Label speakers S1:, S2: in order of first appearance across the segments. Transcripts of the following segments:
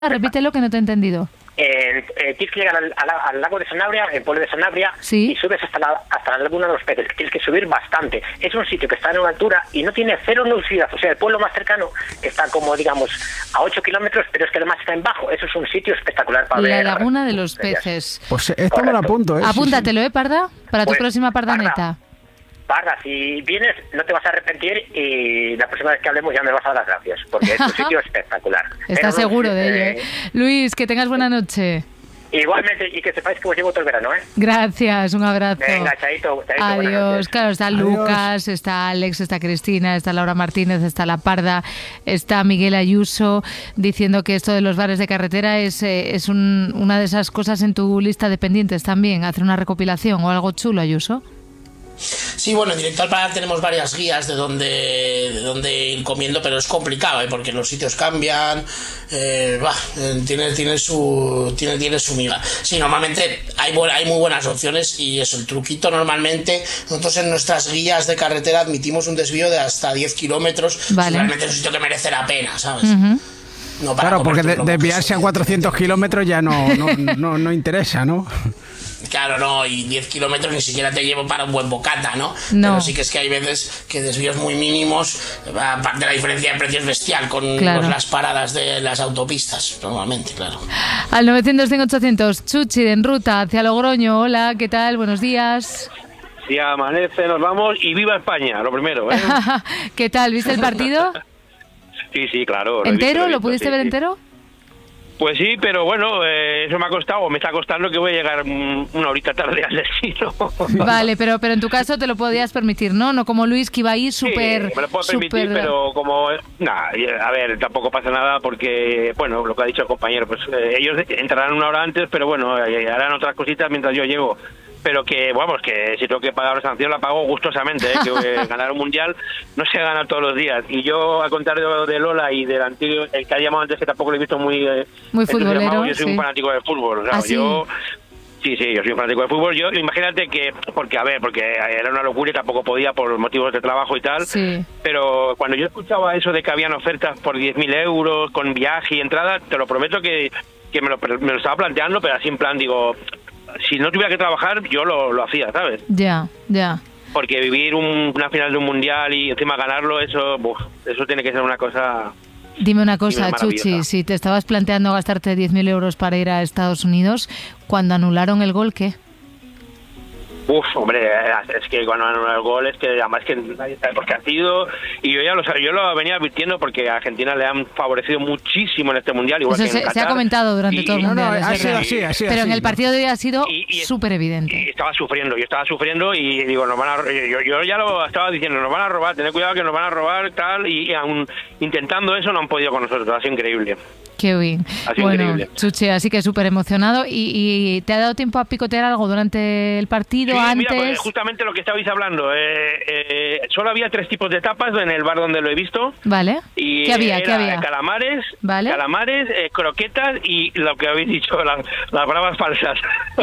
S1: Repítelo que no te he entendido.
S2: Tienes que llegar al lago de Sanabria, el pueblo de Sanabria,
S1: ¿Sí?
S2: y subes hasta la laguna de los peces. Tienes que subir bastante. Es un sitio que está en una altura y no tiene cero nubosidad. O sea, el pueblo más cercano está como, digamos, a 8 kilómetros, pero es que además está en bajo. Eso es un sitio espectacular para ver.
S1: La laguna de los peces.
S3: Pues esto me lo apunto, ¿eh?
S1: Apúntatelo, Parda, para tu próxima Pardaneta.
S2: Parda, si vienes no te vas a arrepentir y la próxima vez que hablemos ya me vas a dar las gracias, porque es un sitio espectacular.
S1: ¿Estás seguro de ello? Luis, que tengas buena noche.
S2: Igualmente, y que sepáis que os llevo todo el verano, ¿eh?
S1: Gracias, un abrazo.
S2: Venga, chaito.
S1: Adiós. Claro, está
S3: Adiós.
S1: Lucas, está Alex, está Cristina, está Laura Martínez, está La Parda, está Miguel Ayuso, diciendo que esto de los bares de carretera es una de esas cosas en tu lista de pendientes también, hacer una recopilación o algo chulo, Ayuso.
S4: Sí, bueno, en Directo al Paladar tenemos varias guías de dónde ir comiendo, pero es complicado, porque los sitios cambian, tiene su miga. Sí, normalmente hay muy buenas opciones y eso, el truquito normalmente, nosotros en nuestras guías de carretera admitimos un desvío de hasta 10 kilómetros,
S1: vale.
S4: Realmente es un sitio que merece la pena, ¿sabes? No para
S3: claro, porque
S4: comerte
S3: desviarse a 400 kilómetros ya no interesa, ¿no?
S4: Claro, no, y 10 kilómetros ni siquiera te llevo para un buen bocata, ¿no?
S1: No.
S4: Pero sí que es que hay veces que desvíos muy mínimos, aparte la diferencia de precios bestial con
S1: claro.
S4: las paradas de las autopistas, normalmente, claro.
S1: Al 900-100-800, Chuchi, en ruta hacia Logroño. Hola, ¿qué tal? Buenos días.
S5: Si amanece, nos vamos y viva España, lo primero, ¿eh?
S1: ¿Qué tal? ¿Viste el partido?
S5: Sí, claro.
S1: ¿Entero? ¿Lo pudiste ver entero?
S5: Pues sí, pero bueno, eso me está costando que voy a llegar una horita tarde al destino.
S1: Vale, pero en tu caso te lo podías permitir, ¿no? No como Luis, que iba ahí súper...
S5: Sí, me lo puedo permitir, pero como... a ver, tampoco pasa nada porque, bueno, lo que ha dicho el compañero, pues ellos entrarán una hora antes, pero bueno, harán otras cositas mientras yo llego. Pero que, vamos, que si tengo que pagar la sanción la pago gustosamente, que ganar un mundial no se gana todos los días. Y yo, al contrario de Lola y del antiguo, el que ha llamado antes, que tampoco lo he visto muy
S1: futbolero,
S5: yo soy un fanático del fútbol. ¿Sabes?
S1: ¿Sí?
S5: Sí, yo soy un fanático de fútbol. Yo, imagínate que, porque era una locura y tampoco podía por motivos de trabajo y tal.
S1: Sí.
S5: Pero cuando yo escuchaba eso de que habían ofertas por 10.000 euros, con viaje y entrada, te lo prometo que me lo estaba planteando, pero así en plan, digo... Si no tuviera que trabajar, yo lo hacía, ¿sabes?
S1: Ya.
S5: Porque vivir una final de un mundial y encima ganarlo, eso tiene que ser una cosa...
S1: Dime una cosa, Chuchi, si te estabas planteando gastarte 10.000 euros para ir a Estados Unidos, cuando anularon el gol, ¿qué?
S5: Hombre, es que cuando anularon el gol es que además que nadie sabe por qué ha sido, y yo lo venía advirtiendo porque a Argentina le han favorecido muchísimo en este mundial, igual
S1: eso
S5: que en Qatar,
S1: se ha comentado durante todo el mundial.
S3: Ha sido así.
S1: Pero en el partido de hoy ha sido súper evidente.
S5: Y yo estaba sufriendo y digo, yo ya lo estaba diciendo, nos van a robar, tened cuidado que nos van a robar, tal, y aún intentando eso no han podido con nosotros, ha sido increíble.
S1: Qué bien. Bueno,
S5: increíble.
S1: Chuchi, así que súper emocionado. ¿Y te ha dado tiempo a picotear algo durante el partido, antes?
S5: Mira, pues justamente lo que estabais hablando. Solo había 3 tipos de tapas en el bar donde lo he visto.
S1: Vale.
S5: Y
S1: ¿Qué había?
S5: Calamares,
S1: ¿vale?
S5: Croquetas y lo que habéis dicho, las bravas falsas.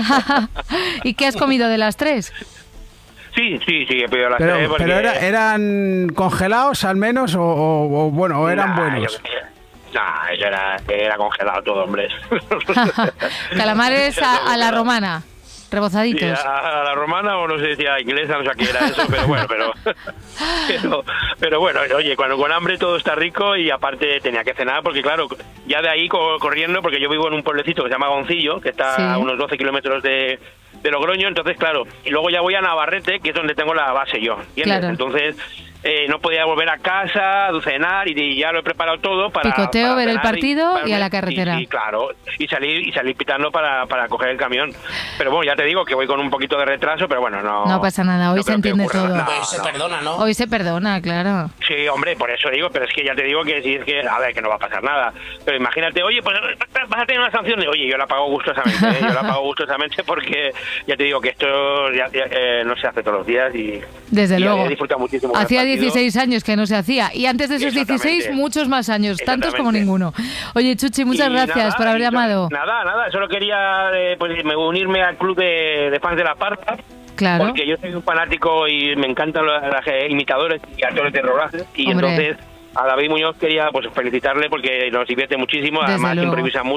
S1: ¿Y qué has comido de las 3?
S5: Sí, he pedido las 3.
S3: Pero ¿eran congelados al menos o eran buenos?
S5: Eso era congelado todo, hombre.
S1: Calamares a la romana, rebozaditos.
S5: Sí, a la romana, o no sé si a la inglesa, no sé qué era eso, pero bueno, pero bueno, oye, cuando con hambre todo está rico y aparte tenía que cenar, porque claro, ya de ahí corriendo, porque yo vivo en un pueblecito que se llama Goncillo, que está a unos 12 kilómetros de Logroño, entonces claro, y luego ya voy a Navarrete, que es donde tengo la base yo, ¿entiendes? Claro. Entonces... no podía volver a casa, cenar y ya lo he preparado todo para...
S1: Picoteo, ver el partido y a la
S5: y
S1: carretera.
S5: Sí, claro, y salir pitando para coger el camión. Pero bueno, ya te digo que voy con un poquito de retraso, pero bueno, no
S1: pasa nada, hoy se entiende todo.
S4: Hoy se perdona, ¿no?
S1: Hoy se perdona, claro.
S5: Sí, hombre, por eso digo, pero es que ya te digo que sí, es que, a ver, que no va a pasar nada. Pero imagínate, oye, pues vas a tener una sanción de... Oye, yo la pago gustosamente, yo la pago gustosamente porque ya te digo que esto no se hace todos los días y...
S1: Desde luego.
S5: He disfrutado muchísimo.
S1: Hacía 16 años que no se hacía. Y antes de esos 16, muchos más años. Tantos como ninguno. Oye, Chuchi, muchas gracias por haber llamado.
S5: Nada. Solo quería unirme al club de fans de La Parda.
S1: Claro.
S5: Porque yo soy un fanático y me encantan los imitadores y actores de rodaje. Y entonces a David Muñoz quería pues felicitarle porque nos divierte muchísimo,
S1: Desde
S5: además
S1: luego.
S5: improvisa